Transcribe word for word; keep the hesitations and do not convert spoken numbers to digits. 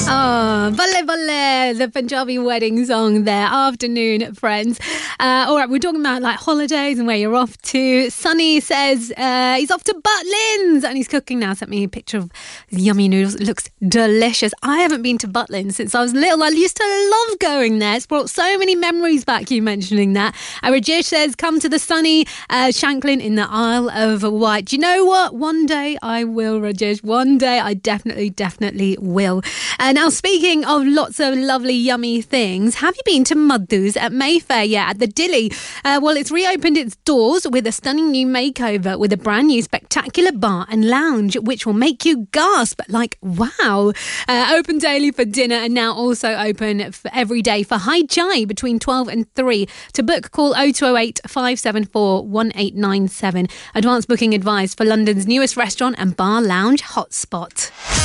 Oh, Balle Balle, the Punjabi wedding song there. Afternoon, friends. Uh, all right, we're talking about like holidays and where you're off to. Sunny says uh, he's off to Butlins and he's cooking now. Sent me a picture of yummy noodles. It looks delicious. I haven't been to Butlins since I was little. I used to love going there. It's brought so many memories back, you mentioning that. Uh, Rajesh says, come to the sunny uh, Shanklin in the Isle of Wight. Do you know what? One day I will, Rajesh. One day I definitely, definitely will. And now, speaking of lots of lovely, yummy things, have you been to Madhu's at Mayfair yet? At the Dilly? Uh, well, it's reopened its doors with a stunning new makeover with a brand new spectacular bar and lounge, which will make you gasp like, wow. Uh, open daily for dinner and now also open for every day for high chai between twelve and three. To book, call oh two oh eight, five seven four, one eight nine seven. Advanced booking advised for London's newest restaurant and bar lounge hotspot.